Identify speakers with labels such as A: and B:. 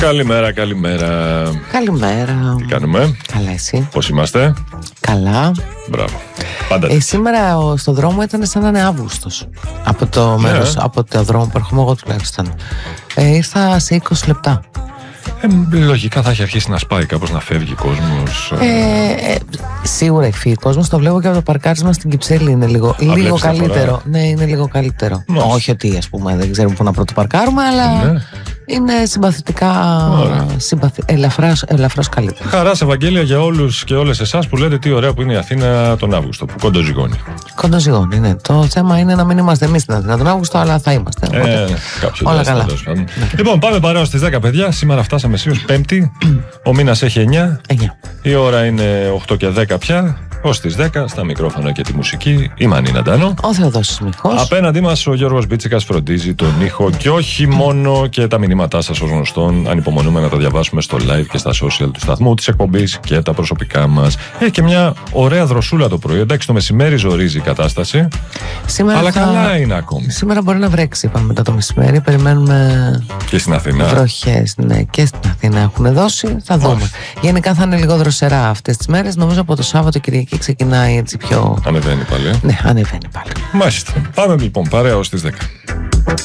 A: Καλημέρα, καλημέρα.
B: Καλημέρα.
A: Τι κάνουμε?
B: Καλά, εσύ?
A: Πώς είμαστε?
B: Καλά.
A: Μπράβο. Πάντα.
B: Σήμερα στο δρόμο ήταν σαν να είναι Αύγουστος. Από το μέρος, από το δρόμο που έρχομαι εγώ τουλάχιστον. Ήρθα σε 20 λεπτά.
A: Λογικά θα έχει αρχίσει να σπάει κάπως, να φεύγει κόσμος.
B: Σίγουρα έχει φύγει κόσμος. Το βλέπω και από το παρκάρισμα στην Κυψέλη. Είναι λίγο καλύτερο. Ναι, είναι λίγο καλύτερο. Όχι ότι ας πούμε δεν ξέρουμε πού να πρωτοπαρκάρουμε, αλλά είναι συμπαθητικά. Ελαφρώς καλύτερο.
A: Χαρά σε Ευαγγέλια για όλους και όλες εσάς που λέτε τι ωραία που είναι η Αθήνα τον Αύγουστο, που κοντοζυγώνει.
B: Κοντοζυγώνει, ναι. Το θέμα είναι να μην είμαστε εμείς στην Αθήνα τον Αύγουστο, αλλά θα είμαστε. Όλα καλά.
A: Λοιπόν, πάμε παρέως στις 10, παιδιά. Σήμερα φτάσαμε σήμερα Πέμπτη. Ο μήνας έχει 9. Η ώρα είναι 8 και 10 πια. Ως τις 10 στα μικρόφωνα και τη μουσική η Μανίνα Ντάνο.
B: Ο Θεοδόσης Μιχός.
A: Απέναντί μας ο Γιώργος Μπίτσικας φροντίζει τον ήχο και όχι μόνο, και τα μηνύματά σας ως γνωστόν ανυπομονούμε να τα διαβάσουμε στο live και στα social του σταθμού, της εκπομπής και τα προσωπικά μας. Έχει και μια ωραία δροσούλα το πρωί. Εντάξει, το μεσημέρι ζορίζει η κατάσταση.
B: Σήμερα
A: αλλά καλά είναι ακόμη.
B: Σήμερα μπορεί να βρέξει, είπαμε, μετά το μεσημέρι. Περιμένουμε.
A: Και στην Αθήνα.
B: Βροχές, ναι, και στην Αθήνα έχουν δώσει. Θα δούμε. Γενικά θα είναι λίγο δροσερά αυτές τις μέρες. Νομίζω από το Σάββατο Κυριακή ξεκινάει έτσι πιο.
A: Ανεβαίνει πάλι.
B: Ναι, ανεβαίνει πάλι.
A: Μάλιστα. Πάμε λοιπόν παρέα ως τις 10.